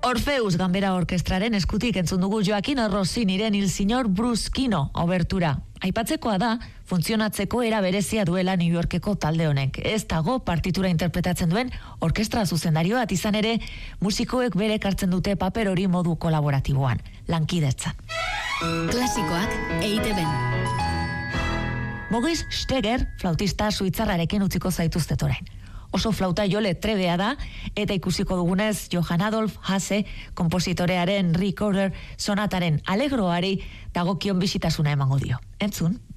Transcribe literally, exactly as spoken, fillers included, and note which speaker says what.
Speaker 1: Orfeus Ganbera Orkestraren eskutik entzun dugu Joaquin Rossiniren Il Signor Bruschino obertura. Aipatzekoa da, funtzionatzeko era berezia duela New Yorkeko talde honek. Ez dago partitura interpretatzen duen orkestra zuzendario bat, izan ere, musikoek bere hartzen dute paper hori modu kolaboratiboan, lankidetzan.
Speaker 2: Klasikoak E I Te Ben.
Speaker 1: Maurice Steger, flautista suitzarrarekin utziko zaituztet orain. Oso flauta jole trebea da, eta ikusiko dugunez Johann Adolf Hasse kompositorearen Recorder sonataren alegroari dagokion bisitasuna emango dio. Entzun?